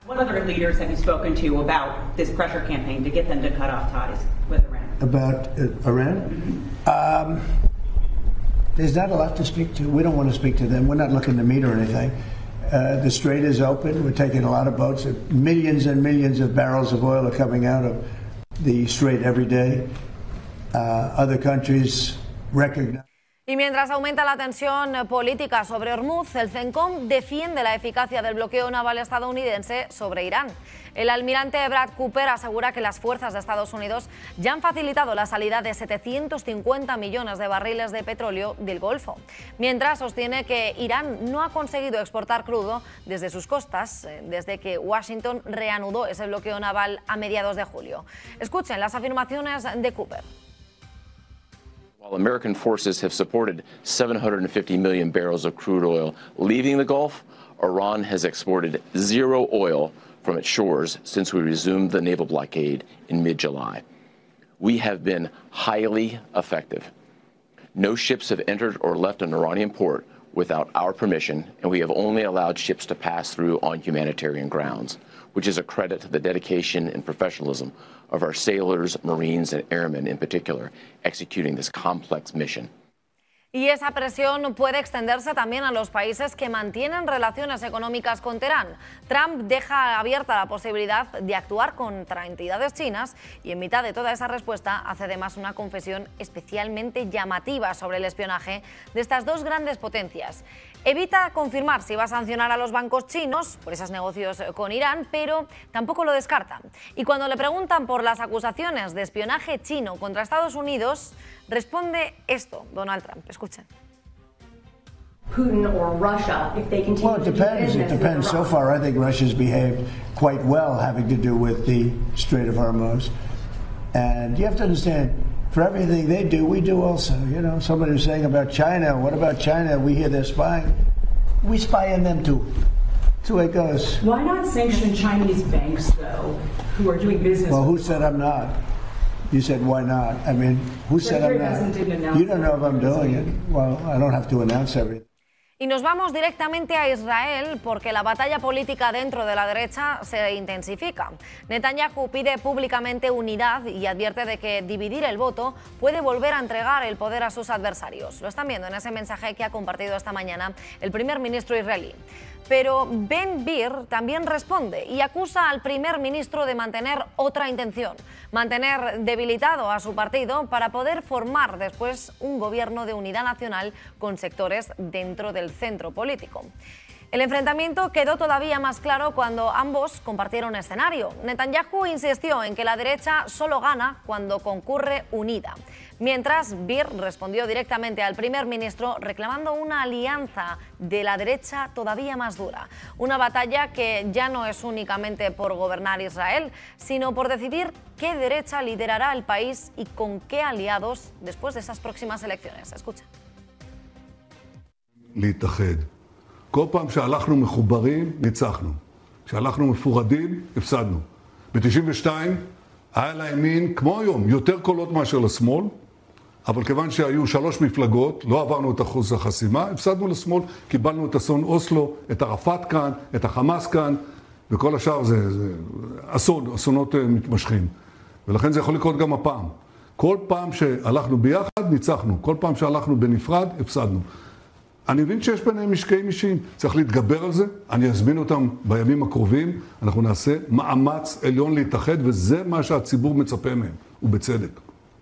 What other leaders have you spoken to about this pressure campaign to get them to cut off ties with Iran? About Iran? Mm-hmm. There's not a lot to speak to. We don't want to speak to them. We're not looking to meet or anything. The strait is open. We're taking a lot of boats. Millions and millions of barrels of oil are coming out of the strait every day. Other countries recognize. Y mientras aumenta la tensión política sobre Hormuz, el CENTCOM defiende la eficacia del bloqueo naval estadounidense sobre Irán. El almirante Brad Cooper asegura que las fuerzas de Estados Unidos ya han facilitado la salida de 750 millones de barriles de petróleo del Golfo, mientras sostiene que Irán no ha conseguido exportar crudo desde sus costas desde que Washington reanudó ese bloqueo naval a mediados de julio. Escuchen las afirmaciones de Cooper. While American forces have supported 750 million barrels of crude oil leaving the Gulf, Iran has exported zero oil from its shores since we resumed the naval blockade in mid-July. We have been highly effective. No ships have entered or left an Iranian port without our permission, and we have only allowed ships to pass through on humanitarian grounds, which is a credit to the dedication and professionalism of our sailors, Marines, and airmen in particular, executing this complex mission. Y esa presión puede extenderse también a los países que mantienen relaciones económicas con Teherán. Trump deja abierta la posibilidad de actuar contra entidades chinas y en mitad de toda esa respuesta hace además una confesión especialmente llamativa sobre el espionaje de estas dos grandes potencias. Evita confirmar si va a sancionar a los bancos chinos por esos negocios con Irán, pero tampoco lo descarta. Y cuando le preguntan por las acusaciones de espionaje chino contra Estados Unidos, responde esto Donald Trump. Escuchen. Putin or Russia, if they continue well, it depends. It depends. So far, I think Russia's behaved quite well, having to do with the Strait of Hormuz. And you have to understand, for everything they do, we do also. You know, somebody was saying about China, what about China? We hear they're spying. We spy on them too. That's the way it goes. Why not sanction Chinese banks, though, who are doing business? Well, who said I'm not? You said, why not? I mean, who said I'm not? You don't know if I'm doing it. Well, I don't have to announce everything. Y nos vamos directamente a Israel porque la batalla política dentro de la derecha se intensifica. Netanyahu pide públicamente unidad y advierte de que dividir el voto puede volver a entregar el poder a sus adversarios. Lo están viendo en ese mensaje que ha compartido esta mañana el primer ministro israelí. Pero Ben Gvir también responde y acusa al primer ministro de mantener otra intención, mantener debilitado a su partido para poder formar después un gobierno de unidad nacional con sectores dentro del centro político. El enfrentamiento quedó todavía más claro cuando ambos compartieron escenario. Netanyahu insistió en que la derecha solo gana cuando concurre unida, mientras Gvir respondió directamente al primer ministro reclamando una alianza de la derecha todavía más dura. Una batalla que ya no es únicamente por gobernar Israel, sino por decidir qué derecha liderará el país y con qué aliados después de esas próximas elecciones. Escucha. כל פעם שהלכנו מחוברים, ניצחנו. כשהלכנו מפורדים, הפסדנו. ב-92 היה לימין, כמו היום, יותר קולות מאשר לשמאל, אבל כיוון שהיו 3 מפלגות, לא עברנו את אחוז החסימה, הפסדנו לשמאל, קיבלנו את אסון אוסלו, את ערפאת כאן, את החמאס כאן, וכל השאר זה אסונות מתמשכים. ולכן זה יכול לקרות גם הפעם. כל פעם שהלכנו ביחד, ניצחנו. כל פעם שהלכנו בנפרד, הפסדנו. אני מבין שיש ביניהם משקעים אישיים, צריך להתגבר על זה, אני אזמין אותם בימים הקרובים, אנחנו נעשה מאמץ עליון להתאחד, וזה מה שהציבור מצפה מהם, ובצדק.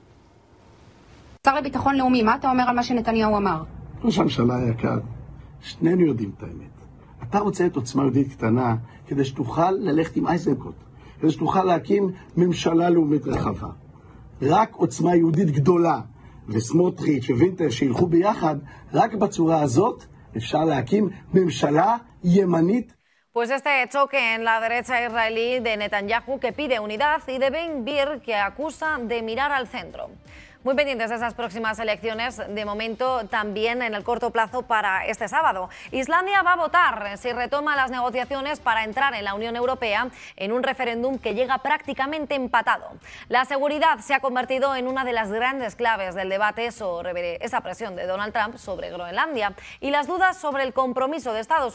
שר לביטחון לאומי, מה אתה אומר על מה שנתניהו אמר? ראש הממשלה היקר, שנינו יודעים את האמת. אתה רוצה את עוצמה יהודית קטנה, כדי שתוכל ללכת עם אייזנקוט, כדי שתוכל להקים ממשלה לאומית רחבה. רק עוצמה יהודית גדולה, וסמוטריץ' ווינטר שילכו ביחד, רק בצורה הזאת אפשר להקים ממשלה ימנית. Pues este choque en la derecha israelí de Netanyahu que pide unidad y de Ben Gvir que acusa de mirar al centro. Muy pendientes de esas próximas elecciones, de momento también en el corto plazo para este sábado. Islandia va a votar si retoma las negociaciones para entrar en la Unión Europea en un referéndum que llega prácticamente empatado. La seguridad se ha convertido en una de las grandes claves del debate sobre esa presión de Donald Trump sobre Groenlandia y las dudas sobre el compromiso de Estados